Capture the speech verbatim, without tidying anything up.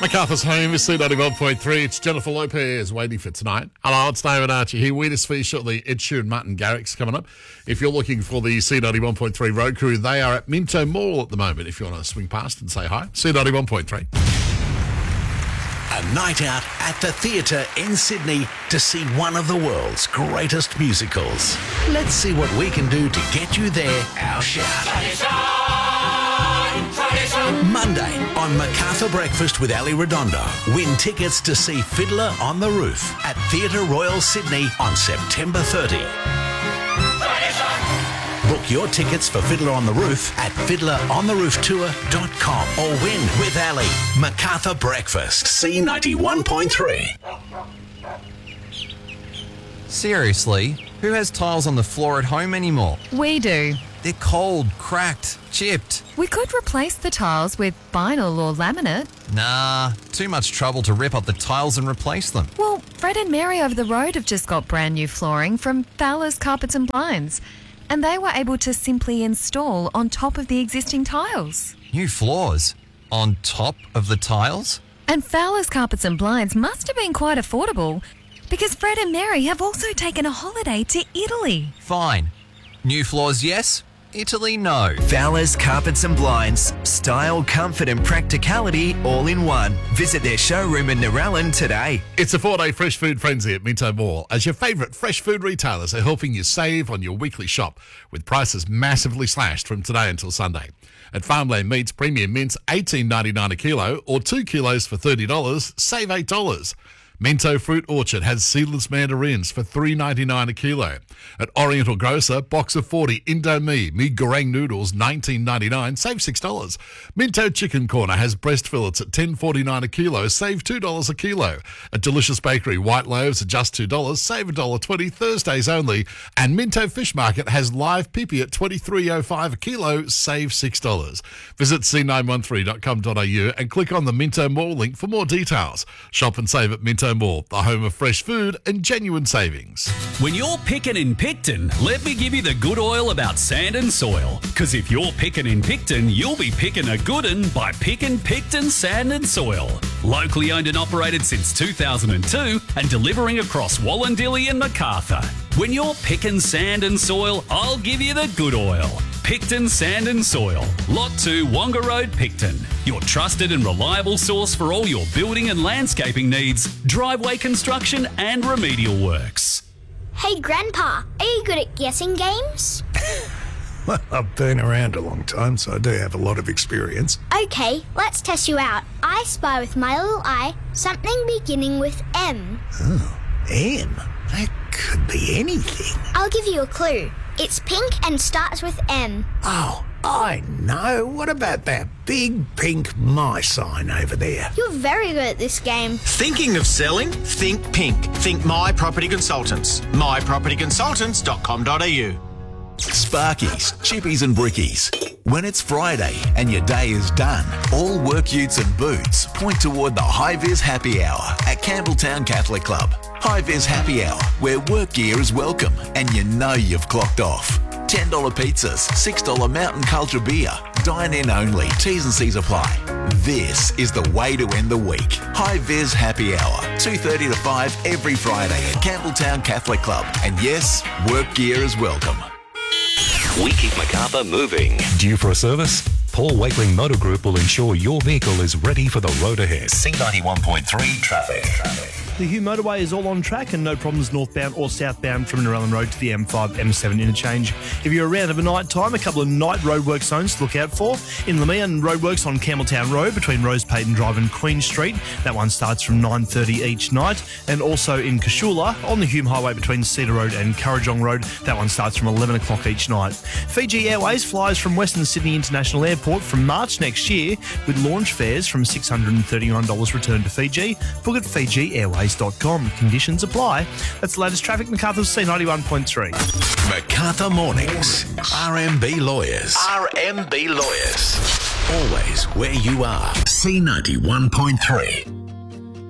MacArthur's Home is C ninety-one point three. It's Jennifer Lopez waiting for tonight. Hello, it's David Archie here. Weirdest for you shortly. Ed Sheeran, Martin Garrix coming up. If you're looking for the C ninety-one point three road crew, they are at Minto Mall at the moment. If you want to swing past and say hi, C ninety-one point three. A night out at the theatre in Sydney to see one of the world's greatest musicals. Let's see what we can do to get you there. Our shout. Tradition, tradition. Monday on MacArthur Breakfast with Ali Redondo. Win tickets to see Fiddler on the Roof at Theatre Royal Sydney on September thirtieth. Book your tickets for Fiddler on the Roof at fiddler on the roof tour dot com or win with Ali. MacArthur Breakfast, C ninety-one point three. Seriously, who has tiles on the floor at home anymore? We do. They're cold, cracked, chipped. We could replace the tiles with vinyl or laminate. Nah, too much trouble to rip up the tiles and replace them. Well, Fred and Mary over the road have just got brand new flooring from Fowler's Carpets and Blinds. And they were able to simply install on top of the existing tiles. New floors? On top of the tiles? And Fowler's Carpets and Blinds must have been quite affordable because Fred and Mary have also taken a holiday to Italy. Fine. New floors, yes. Italy, no. Fowler's Carpets and Blinds. Style, comfort and practicality all in one. Visit their showroom in Narellan today. It's a four-day fresh food frenzy at Minto Mall as your favourite fresh food retailers are helping you save on your weekly shop with prices massively slashed from today until Sunday. At Farmland Meats, premium mince eighteen ninety-nine a kilo or two kilos for thirty dollars, save eight dollars. Minto Fruit Orchard has seedless mandarins for three ninety-nine a kilo. At Oriental Grocer, box of forty Indomie Mi Goreng noodles nineteen ninety-nine, save six dollars. Minto Chicken Corner has breast fillets at ten forty-nine a kilo, save two dollars a kilo. At Delicious Bakery, white loaves at just two dollars, save one dollar twenty, Thursdays only. And Minto Fish Market has live pipi at twenty-three oh five a kilo, save six dollars. Visit c nine one three dot com dot a u and click on the Minto Mall link for more details. Shop and save at Minto Mall, the home of fresh food and genuine savings. When you're picking in Picton, let me give you the good oil about sand and soil. Because if you're picking in Picton, you'll be picking a good un by picking Picton Sand and Soil. Locally owned and operated since two thousand two and delivering across Wallandilly and MacArthur. When you're picking sand and soil, I'll give you the good oil. Picton Sand and Soil, Lot two, Wonga Road, Picton. Your trusted and reliable source for all your building and landscaping needs, driveway construction and remedial works. Hey Grandpa, are you good at guessing games? Well, I've been around a long time, so I do have a lot of experience. Okay, let's test you out. I spy with my little eye something beginning with M. Oh, M? That could be anything. I'll give you a clue. It's pink and starts with M. Oh, I know. What about that big pink my sign over there? You're very good at this game. Thinking of selling? Think pink. Think My Property Consultants. my property consultants dot com dot a u. Sparkies, chippies and brickies. When it's Friday and your day is done, all work utes and boots point toward the High Vis Happy Hour at Campbelltown Catholic Club. High Vis Happy Hour, where work gear is welcome and you know you've clocked off. ten dollars pizzas, six dollars Mountain Culture beer. Dine in only. T's and C's apply. This is the way to end the week. High Vis Happy Hour, two thirty to five every Friday at Campbelltown Catholic Club. And yes, work gear is welcome. We keep MacArthur moving. Due for a service? Paul Wakeling Motor Group will ensure your vehicle is ready for the road ahead. C ninety-one point three traffic. traffic. The Hume motorway is all on track and no problems northbound or southbound from Narellan Road to the M five M seven interchange. If you're around overnight time, a couple of night roadwork zones to look out for. In Lemian, roadworks on Campbelltown Road between Rose Payton Drive and Queen Street. That one starts from nine thirty each night. And also in Cashula on the Hume Highway between Cedar Road and Currajong Road. That one starts from eleven o'clock each night. Fiji Airways flies from Western Sydney International Airport from March next year with launch fares from six hundred thirty-nine dollars return to Fiji. Book at fiji airways dot com. Conditions apply. That's the latest traffic. MacArthur's C ninety-one point three. MacArthur Mornings. R M B Lawyers. R M B Lawyers. Always where you are. C ninety-one point three.